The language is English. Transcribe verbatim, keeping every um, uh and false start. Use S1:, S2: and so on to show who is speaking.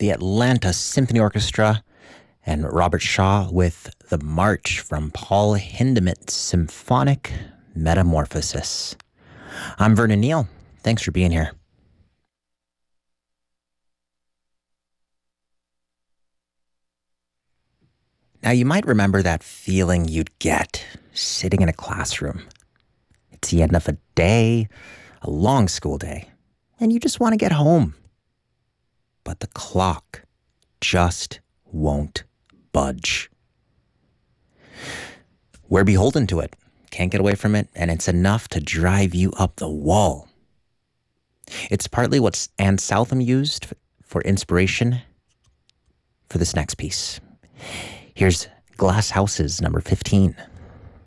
S1: the Atlanta Symphony Orchestra, and Robert Shaw with the March from Paul Hindemith's Symphonic Metamorphosis. I'm Vernon Neal. Thanks for being here. Now, you might remember that feeling you'd get sitting in a classroom. It's the end of a day, a long school day, and you just want to get home. But the clock just won't budge. We're beholden to it, can't get away from it, and it's enough to drive you up the wall. It's partly what Anne Southam used for inspiration for this next piece. Here's Glass Houses, number fifteen.